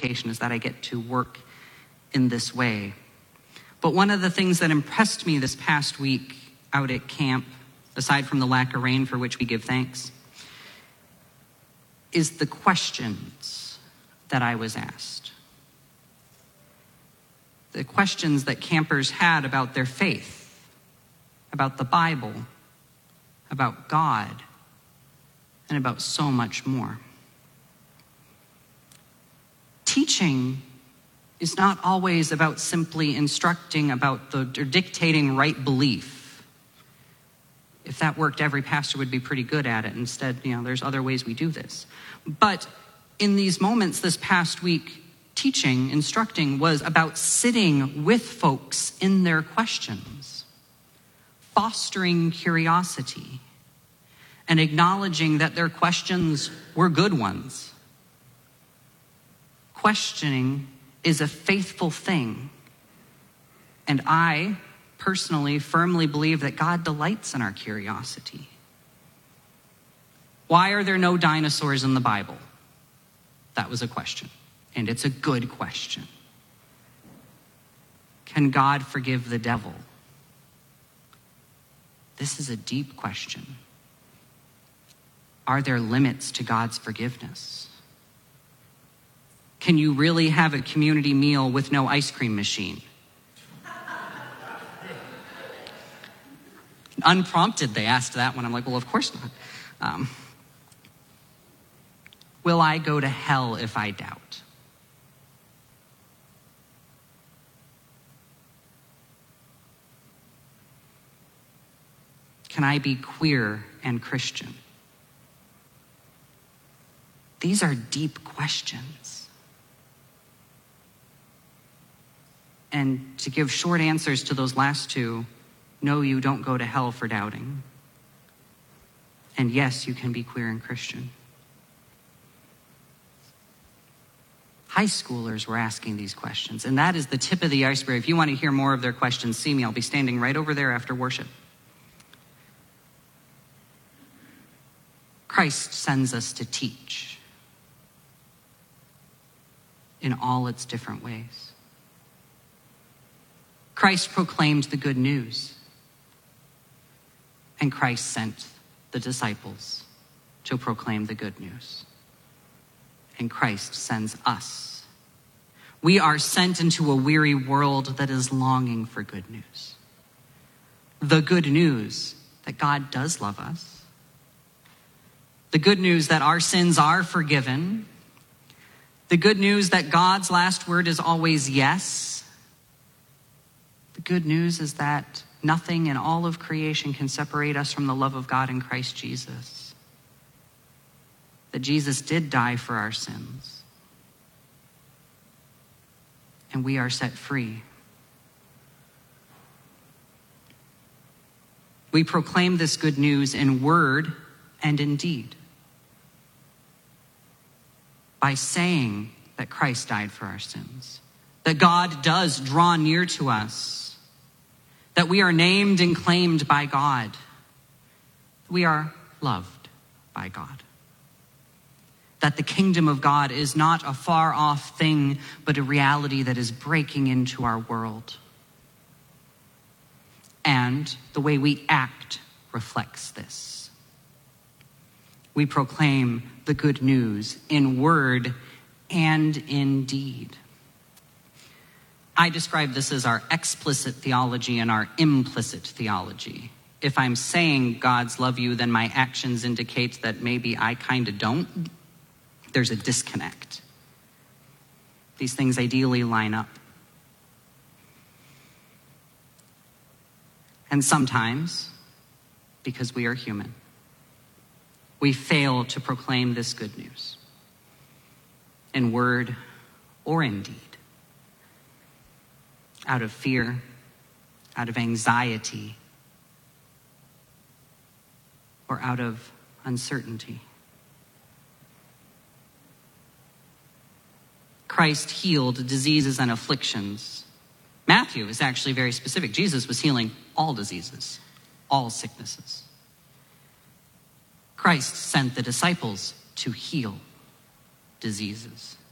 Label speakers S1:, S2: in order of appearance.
S1: vocation is that I get to work in this way. But one of the things that impressed me this past week out at camp, aside from the lack of rain for which we give thanks, is the questions that I was asked. The questions that campers had about their faith, about the Bible, about God, and about so much more. Teaching is not always about simply instructing about or dictating right belief. If that worked, every pastor would be pretty good at it. Instead, there's other ways we do this. But in these moments this past week, teaching, instructing was about sitting with folks in their questions, fostering curiosity, and acknowledging that their questions were good ones. Questioning is a faithful thing. And I personally firmly believe that God delights in our curiosity. Why are there no dinosaurs in the Bible? That was a question, and it's a good question. Can God forgive the devil? This is a deep question. Are there limits to God's forgiveness? Can you really have a community meal with no ice cream machine? Unprompted, they asked that one. I'm like, well, of course not. Will I go to hell if I doubt? Can I be queer and Christian? These are deep questions. And to give short answers to those last two, no, you don't go to hell for doubting. And yes, you can be queer and Christian. High schoolers were asking these questions, and that is the tip of the iceberg. If you want to hear more of their questions, see me. I'll be standing right over there after worship. Christ sends us to teach in all its different ways. Christ proclaimed the good news, and Christ sent the disciples to proclaim the good news. And Christ sends us. We are sent into a weary world that is longing for good news. The good news that God does love us. The good news that our sins are forgiven. The good news that God's last word is always yes. The good news is that nothing in all of creation can separate us from the love of God in Christ Jesus. That Jesus did die for our sins. And we are set free. We proclaim this good news in word and in deed. By saying that Christ died for our sins. That God does draw near to us. That we are named and claimed by God. We are loved by God. That the kingdom of God is not a far off thing, but a reality that is breaking into our world. And the way we act reflects this. We proclaim the good news in word and in deed. I describe this as our explicit theology and our implicit theology. If I'm saying God's love you, then my actions indicate that maybe I kind of don't. There's a disconnect. These things ideally line up. And sometimes, because we are human, we fail to proclaim this good news in word or in deed. Out of fear, out of anxiety, or out of uncertainty. Christ healed diseases and afflictions. Matthew is actually very specific. Jesus was healing all diseases, all sicknesses. Christ sent the disciples to heal diseases.